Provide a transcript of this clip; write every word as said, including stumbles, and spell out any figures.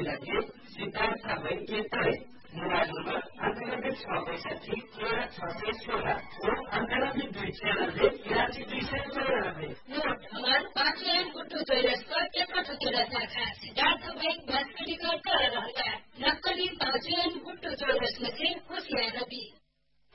लागि Siddharth वैद्यतले mobile number अन्ठानब्बे छ पैँसठी तेह्र छ सय सोह्र वा अन्ठानब्बे दुई छ्यानब्बे तिरासी दुई सय चौरानब्बे। नम्बर पाँच गुड्डू चौरस्ता टेपा ठुकेर शाखा सिद्धार्थ बैंक बास्केटिकर तल रहँदा नक्कली पाँच